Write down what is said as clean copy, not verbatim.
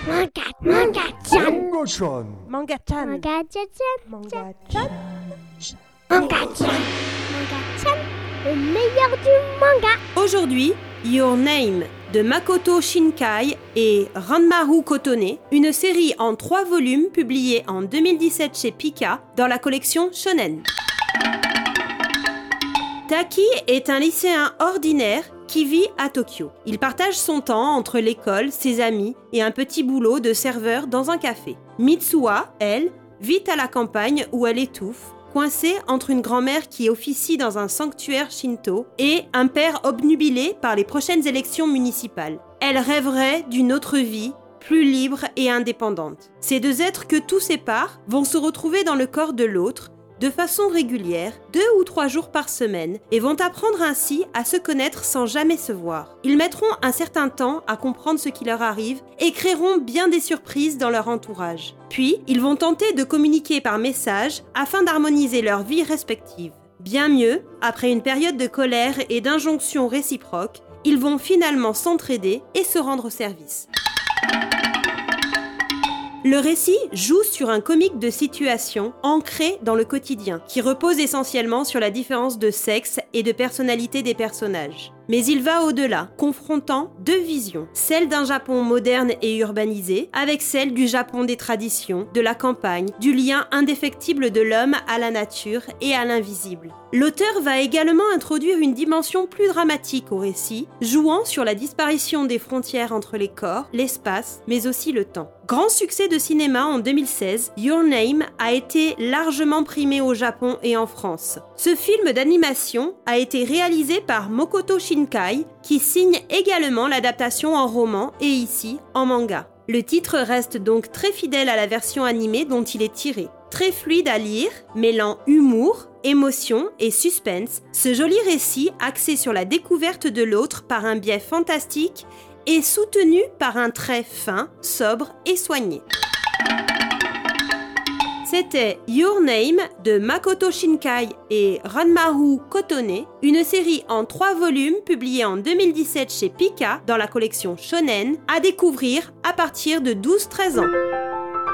Manga-chan. Manga-chan. Manga-chan. Manga-chan, le meilleur du manga. Aujourd'hui, Your Name de Makoto Shinkai et Ranmaru Kotone, une série en 3 volumes publiée en 2017 chez Pika dans la collection Shonen. Taki est un lycéen ordinaire qui vit à Tokyo. Il partage son temps entre l'école, ses amis et un petit boulot de serveur dans un café. Mitsuha, elle, vit à la campagne où elle étouffe, coincée entre une grand-mère qui officie dans un sanctuaire shinto et un père obnubilé par les prochaines élections municipales. Elle rêverait d'une autre vie, plus libre et indépendante. Ces deux êtres que tout sépare vont se retrouver dans le corps de l'autre, de façon régulière, 2 ou 3 jours par semaine, et vont apprendre ainsi à se connaître sans jamais se voir. Ils mettront un certain temps à comprendre ce qui leur arrive et créeront bien des surprises dans leur entourage. Puis, ils vont tenter de communiquer par message afin d'harmoniser leurs vies respectives. Bien mieux, après une période de colère et d'injonctions réciproques, ils vont finalement s'entraider et se rendre service. Le récit joue sur un comique de situation ancré dans le quotidien, qui repose essentiellement sur la différence de sexe et de personnalité des personnages. Mais il va au-delà, confrontant 2 visions, celle d'un Japon moderne et urbanisé, avec celle du Japon des traditions, de la campagne, du lien indéfectible de l'homme à la nature et à l'invisible. L'auteur va également introduire une dimension plus dramatique au récit, jouant sur la disparition des frontières entre les corps, l'espace, mais aussi le temps. Grand succès de cinéma en 2016, Your Name a été largement primé au Japon et en France. Ce film d'animation a été réalisé par Makoto Shinkai, qui signe également l'adaptation en roman et ici en manga. Le titre reste donc très fidèle à la version animée dont il est tiré. Très fluide à lire, mêlant humour, émotion et suspense, ce joli récit axé sur la découverte de l'autre par un biais fantastique est soutenu par un trait fin, sobre et soigné. C'était Your Name de Makoto Shinkai et Ranmaru Kotone, une série en 3 volumes publiée en 2017 chez Pika dans la collection Shonen, à découvrir à partir de 12-13 ans.